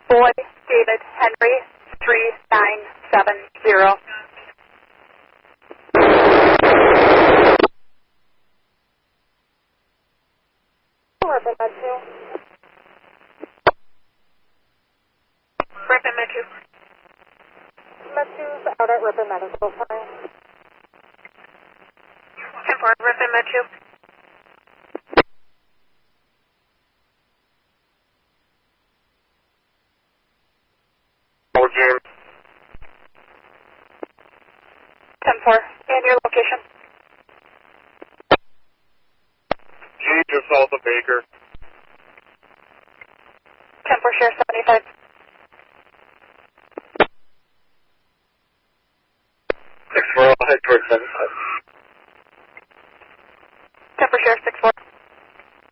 Boy David Henry 3970. Ripon Med 2. Ripon Med 2. Med 2's out at Ripon Medical Center. 10-4, Ripon Med 2. James. 10-4, and your location? G, just south of Baker. 10-4, share